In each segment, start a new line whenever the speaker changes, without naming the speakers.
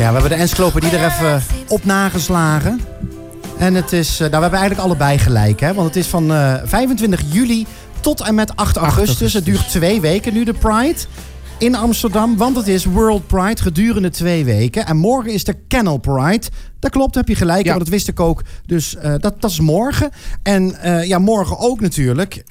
Ja, we hebben de encyclopedie er even op nageslagen. En het is, we hebben eigenlijk allebei gelijk, hè? Want het is van 25 juli tot en met 8 augustus. Het duurt 2 weken nu, de Pride in Amsterdam. Want het is World Pride gedurende 2 weken. En morgen is de Canal Pride. Dat klopt, heb je gelijk. Ja. Want dat wist ik ook. Dus dat is morgen. En morgen ook natuurlijk.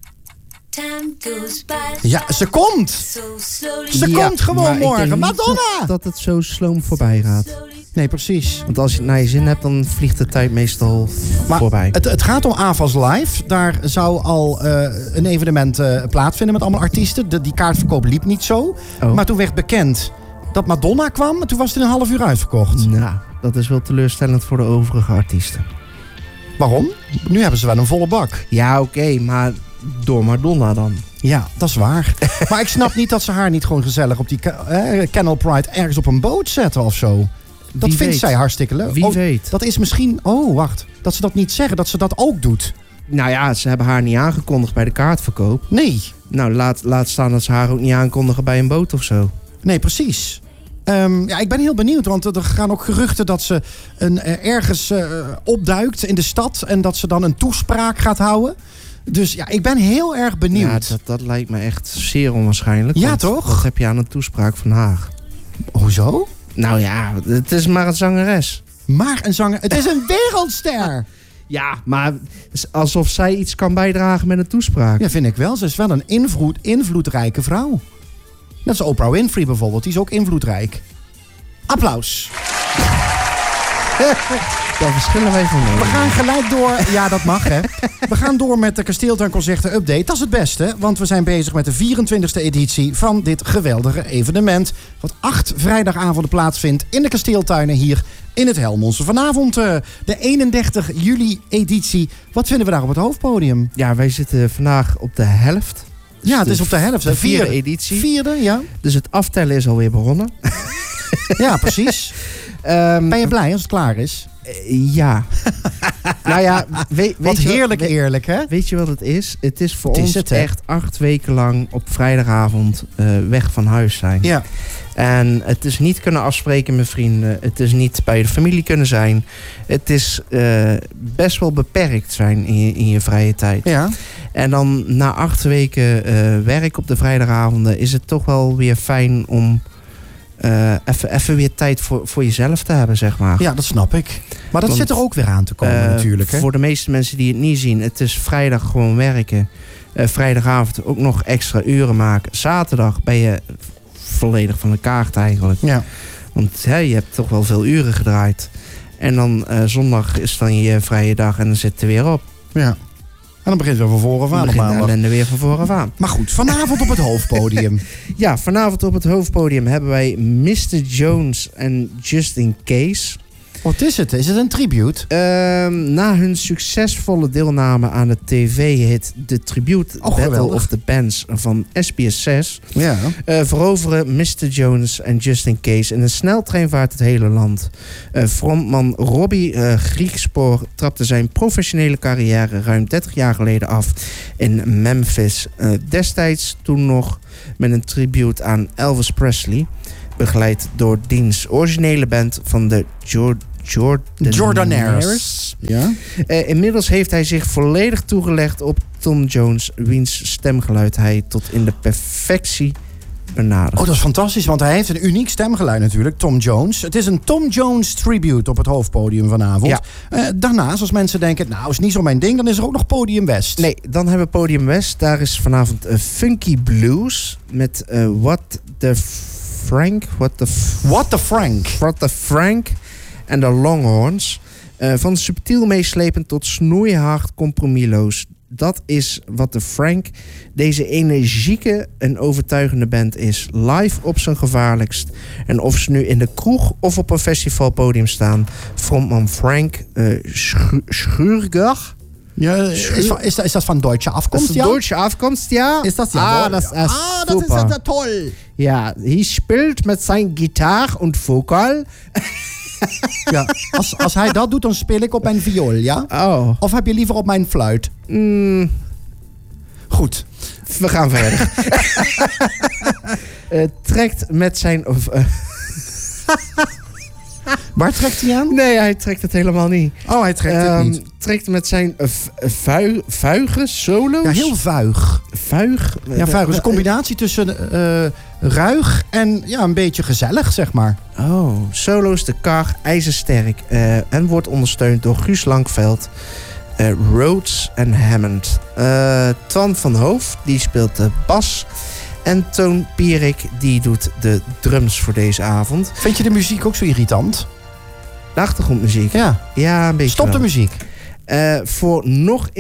Ja, ze komt! Ze komt gewoon morgen. Madonna!
Dat het zo sloom voorbij gaat.
Nee, precies.
Want als je het naar je zin hebt, dan vliegt de tijd meestal voorbij.
Het gaat om AVAS Live. Daar zou al een evenement plaatsvinden met allemaal artiesten. Die kaartverkoop liep niet zo. Oh. Maar toen werd bekend dat Madonna kwam. En toen was het in een half uur uitverkocht.
Nou, dat is wel teleurstellend voor de overige artiesten.
Waarom? Nu hebben ze wel een volle bak.
Ja, oké, maar door Madonna dan.
Ja, dat is waar. Maar ik snap niet dat ze haar niet gewoon gezellig op die Canal Pride ergens op een boot zetten of zo. Dat vindt zij hartstikke leuk.
Wie weet.
Dat is misschien... Oh, wacht. Dat ze dat niet zeggen, dat ze dat ook doet.
Nou ja, ze hebben haar niet aangekondigd bij de kaartverkoop.
Nee.
Nou, laat staan dat ze haar ook niet aankondigen bij een boot of zo.
Nee, precies. Ik ben heel benieuwd, want er gaan ook geruchten dat ze ergens opduikt in de stad en dat ze dan een toespraak gaat houden. Dus ja, ik ben heel erg benieuwd.
Ja, dat lijkt me echt zeer onwaarschijnlijk.
Ja, toch?
Wat heb je aan een toespraak van haar?
Hoezo?
Nou ja, het is maar een zangeres.
Maar een zanger... Het is een wereldster!
Ja, maar alsof zij iets kan bijdragen met een toespraak.
Ja, vind ik wel. Ze is wel een invloedrijke vrouw. Net als Oprah Winfrey bijvoorbeeld. Die is ook invloedrijk. Applaus.
Daar verschillen wij van.
We gaan gelijk door. Ja, dat mag, hè. We gaan door met de Kasteeltuinconcerten Update. Dat is het beste, want we zijn bezig met de 24e editie van dit geweldige evenement. Wat 8 vrijdagavonden plaatsvindt in de Kasteeltuinen hier in het Helmondse. Vanavond de 31 juli editie. Wat vinden we daar op het hoofdpodium?
Ja, wij zitten vandaag op de helft.
Dus ja, het is op de helft.
De 4e editie.
4e, ja.
Dus het aftellen is alweer begonnen.
Ja, precies. Ben je blij als het klaar is?
Ja. Nou ja,
wat heerlijk eerlijk, hè?
Weet je wat het is? Het is voor ons echt 8 weken lang op vrijdagavond weg van huis zijn.
Ja.
En het is niet kunnen afspreken met vrienden. Het is niet bij de familie kunnen zijn. Het is best wel beperkt zijn in je vrije tijd.
Ja.
En dan na 8 weken werk op de vrijdagavonden is het toch wel weer fijn om even weer tijd voor jezelf te hebben, zeg maar.
Ja, dat snap ik. Maar dat zit er ook weer aan te komen natuurlijk. Hè?
Voor de meeste mensen die het niet zien, het is vrijdag gewoon werken. Vrijdagavond ook nog extra uren maken. Zaterdag ben je volledig van de kaart eigenlijk.
Ja.
Want je hebt toch wel veel uren gedraaid. En dan zondag is dan je vrije dag en dan zit het er weer op.
Ja. En dan begint het weer van voren af aan.
Dan begint de ellende weer van voren aan.
Maar goed, vanavond op het hoofdpodium.
Ja, vanavond op het hoofdpodium hebben wij Mr. Jones en Justin Case.
Wat is het? Is het een tribute?
Na hun succesvolle deelname aan de tv-hit The Tribute Battle
geweldig.
of the Bands van SBS6...
Ja.
veroveren Mr. Jones en Justin Case in een sneltreinvaart het hele land. Frontman Robbie Griekspoor trapte zijn professionele carrière ruim 30 jaar geleden af in Memphis. Destijds toen nog met een tribute aan Elvis Presley, begeleid door diens originele band van de Jordanaires.
Ja.
Inmiddels heeft hij zich volledig toegelegd op Tom Jones, wiens stemgeluid hij tot in de perfectie benadert.
Oh, dat is fantastisch, want hij heeft een uniek stemgeluid natuurlijk, Tom Jones. Het is een Tom Jones tribute op het hoofdpodium vanavond. Ja. Daarnaast, als mensen denken, nou, is niet zo mijn ding, dan is er ook nog Podium West.
Nee, dan hebben we Podium West. Daar is vanavond Funky Blues met What the Frank en de Longhorns. Van subtiel meeslepend tot snoeihard compromisloos. Dat is wat de Frank, deze energieke en overtuigende band, is. Live op zijn gevaarlijkst. En of ze nu in de kroeg of op een festivalpodium staan, frontman Frank Schurger.
Ja, is dat van Duitse afkomst?
Dat is van Duitse afkomst, ja.
Is dat ja?
Dat
is toll.
Ja, hij speelt met zijn gitaar en vocal.
Ja, als hij dat doet, dan speel ik op mijn viool, ja?
Oh.
Of heb je liever op mijn fluit? Goed.
We gaan verder. Trekt met zijn...
Waar trekt hij aan?
Nee, hij trekt het helemaal niet.
Oh, hij trekt het niet.
Trekt met zijn vuige solo's.
Ja, heel vuig.
Vuig?
Ja, vuig is een combinatie tussen ruig en een beetje gezellig, zeg maar.
Oh, solo's de kar ijzersterk. En wordt ondersteund door Guus Langveld, Rhodes en Hammond. Twan van Hoof, die speelt de bas. En Toon Pierik, die doet de drums voor deze avond.
Vind je de muziek ook zo irritant?
De achtergrondmuziek?
Ja.
Ja, een beetje.
Stop de muziek.
Voor nog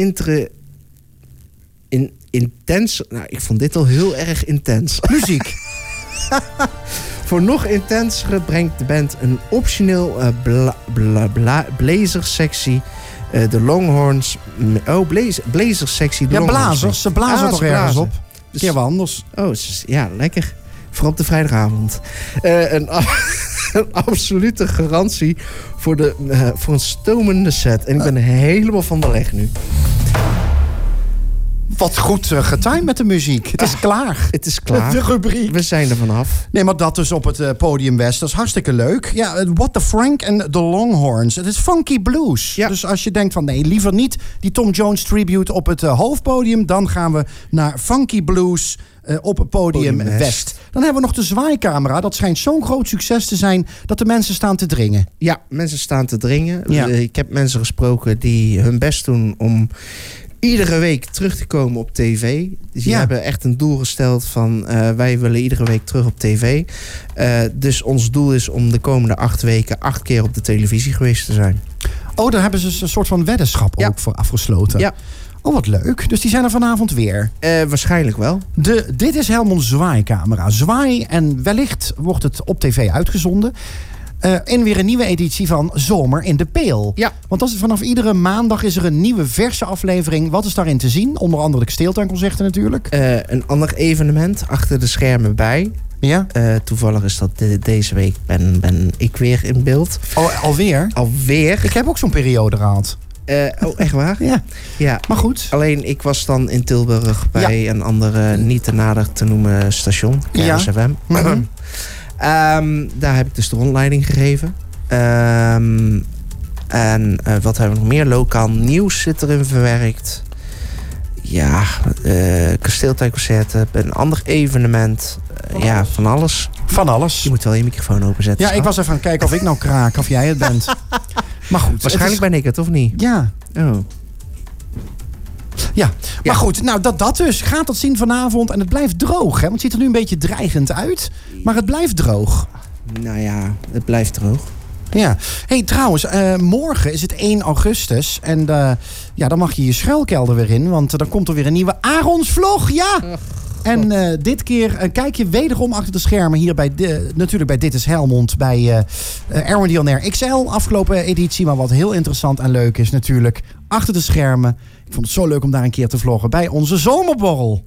intens... Nou, ik vond dit al heel erg intens.
Muziek.
Voor nog intensere brengt de band een optioneel blazersectie. De Longhorns... blazersectie.
Ja, blazers. Ze blazen toch ergens op.
Dus,
keer wat anders.
Oh, ja, lekker. Vooral op de vrijdagavond. Een absolute garantie voor een stomende set. En ik ben helemaal van de leg nu.
Wat goed getimed met de muziek. Het is klaar.
Het is klaar.
De rubriek.
We zijn er vanaf.
Nee, maar dat dus op het Podium West. Dat is hartstikke leuk. Ja, What the Frank en The Longhorns. Het is funky blues. Ja. Dus als je denkt van nee, liever niet die Tom Jones tribute op het hoofdpodium. Dan gaan we naar funky blues op het Podium West. Dan hebben we nog de zwaaicamera. Dat schijnt zo'n groot succes te zijn dat de mensen staan te dringen.
Ja, mensen staan te dringen.
Ja.
Ik heb mensen gesproken die hun best doen om iedere week terug te komen op tv. Dus die hebben echt een doel gesteld van wij willen iedere week terug op tv. Dus ons doel is om de komende 8 weken 8 keer op de televisie geweest te zijn.
Oh, daar hebben ze een soort van weddenschap ook voor afgesloten. Ja. Oh, wat leuk. Dus die zijn er vanavond weer.
Waarschijnlijk wel.
Dit is Helmonds zwaaicamera. Zwaai en wellicht wordt het op tv uitgezonden. En weer een nieuwe editie van Zomer in de Peel. Ja. Want dat is vanaf iedere maandag is er een nieuwe verse aflevering. Wat is daarin te zien? Onder andere de Kasteeltuinconcerten natuurlijk.
Een ander evenement achter de schermen bij.
Ja.
Toevallig is dat deze week ben ik weer in beeld.
Oh, alweer?
Alweer.
Ik heb ook zo'n periode gehad.
Echt waar? Ja. Maar goed. Alleen ik was dan in Tilburg bij een andere niet te nader te noemen station. KRS-FM. Mm-hmm. Daar heb ik dus de rondleiding gegeven. En wat hebben we nog meer? Lokaal nieuws zit erin verwerkt. Ja, kasteeltuinconcerten, een ander evenement. Van alles.
Van alles.
Je moet wel je microfoon openzetten.
Ja, ik was even aan het kijken of ik nou kraak, of jij het bent. Maar goed.
Waarschijnlijk ben ik het, of niet?
Ja.
Oh.
Ja, maar goed, nou dat dus. Gaat dat zien vanavond en het blijft droog, hè? Want het ziet er nu een beetje dreigend uit, maar het blijft droog.
Nou ja, het blijft droog.
Ja. Hey, trouwens, morgen is het 1 augustus en dan mag je je schuilkelder weer in, want dan komt er weer een nieuwe Aronsvlog, ja! En dit keer kijk je wederom achter de schermen hier natuurlijk bij Dit is Helmond, bij R&D On Air XL, afgelopen editie. Maar wat heel interessant en leuk is natuurlijk, achter de schermen. Ik vond het zo leuk om daar een keer te vloggen bij onze zomerborrel.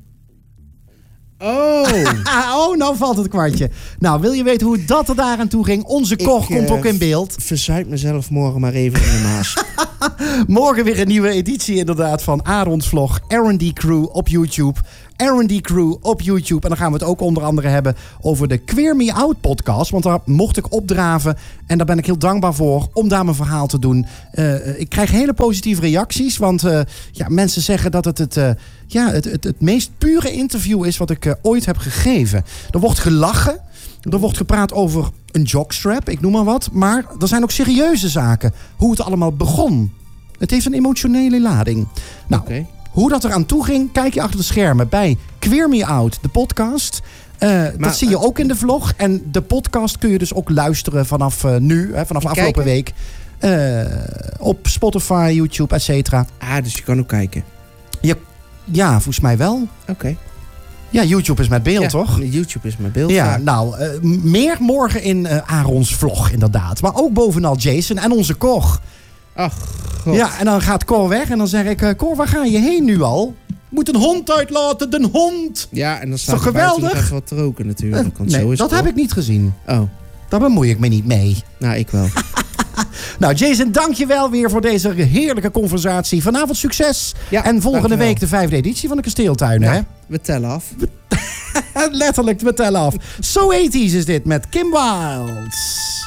Oh, nou valt het kwartje. Nou, wil je weten hoe dat er daar aan toe ging? Onze Koch komt ook in beeld.
Verzuip mezelf morgen maar even in de Maas.
Morgen weer een nieuwe editie inderdaad van Arons Vlog. R&D Crew op YouTube. R&D Crew op YouTube. En dan gaan we het ook onder andere hebben over de Queer Me Out podcast. Want daar mocht ik opdraven. En daar ben ik heel dankbaar voor om daar mijn verhaal te doen. Ik krijg hele positieve reacties. Want mensen zeggen dat het meest pure interview is wat ik ooit heb gegeven. Er wordt gelachen. Er wordt gepraat over een jockstrap, ik noem maar wat. Maar er zijn ook serieuze zaken. Hoe het allemaal begon. Het heeft een emotionele lading. Nou, hoe dat eraan toe ging, kijk je achter de schermen bij Queer Me Out, de podcast. Dat zie je ook in de vlog. En de podcast kun je dus ook luisteren vanaf nu, vanaf afgelopen week. Op Spotify, YouTube, et cetera.
Dus je kan ook kijken?
Ja, volgens mij wel.
Oké.
Ja, YouTube is met beeld, toch?
YouTube is met beeld.
Ja, nou, meer morgen in Arons vlog, inderdaad. Maar ook bovenal Jason en onze Cor.
Ach, God.
Ja, en dan gaat Cor weg en dan zeg ik, Cor, waar ga je heen nu al? Moet een hond uitlaten, de hond!
Ja, en dan staat
er buiten nog
even wat te roken natuurlijk. Want
nee,
zo is
dat heb ik niet gezien.
Oh.
Daar bemoei ik me niet mee.
Nou, ik wel.
Nou, Jason, dank je wel weer voor deze heerlijke conversatie. Vanavond succes. Ja, en volgende week de 5e editie van de Kasteeltuinen.
Ja,
hè?
we tellen af.
Letterlijk, we tellen af. So 80's is dit met Kim Wilde.